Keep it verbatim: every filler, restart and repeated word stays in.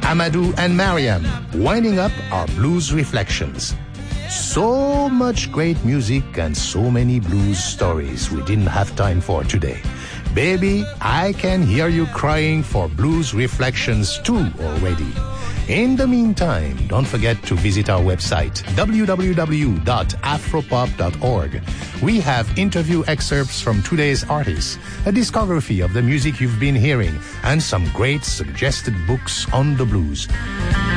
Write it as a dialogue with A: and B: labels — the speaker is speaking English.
A: Amadou and Mariam, winding up our Blues Reflections. So much great music and so many blues stories we didn't have time for today. Baby, I can hear you crying for Blues Reflections too already. In the meantime, don't forget to visit our website, w w w dot afropop dot org. We have interview excerpts from today's artists, a discography of the music you've been hearing, and some great suggested books on the blues.